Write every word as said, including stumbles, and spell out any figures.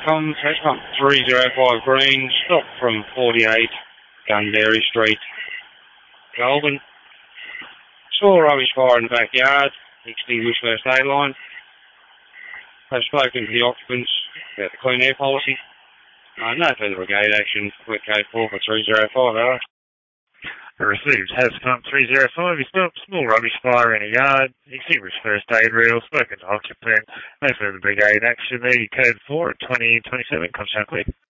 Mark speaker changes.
Speaker 1: com, Tesla three zero five Green, stop from forty-eight Gunberry Street, Goulburn. Saw rubbish fire in the backyard, extinguished first aid line. I've spoken to the occupants about the clean air policy. Uh, no further brigade action, quick code four for three zero five, Alex.
Speaker 2: Received has pump three zero five. He stopped small rubbish fire in a yard. Extinguished first aid reel. Spoken to occupant. No further brigade action. There, code four at twenty twenty-seven. Contact me.